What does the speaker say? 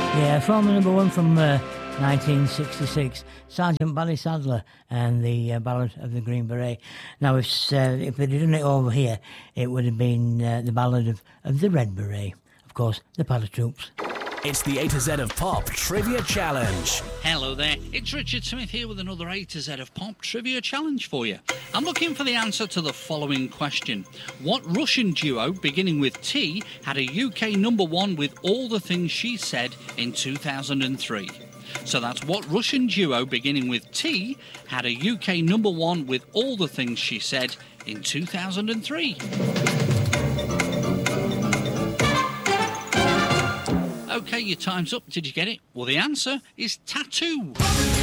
Yeah, former number one from 1966, Sergeant Barry Sadler and the Ballad of the Green Beret. Now, if they'd done it over here, it would have been the Ballad of the Red Beret. Of course, the Paratroops. It's the A to Z of Pop Trivia Challenge. Hello there, it's Richard Smith here with another A to Z of Pop Trivia Challenge for you. I'm looking for the answer to the following question. What Russian duo, beginning with T, had a UK number one with All the Things She Said in 2003? So that's what Russian duo, beginning with T, had a UK number one with All the Things She Said in 2003? OK, your time's up. Did you get it? Well, the answer is Tattoo.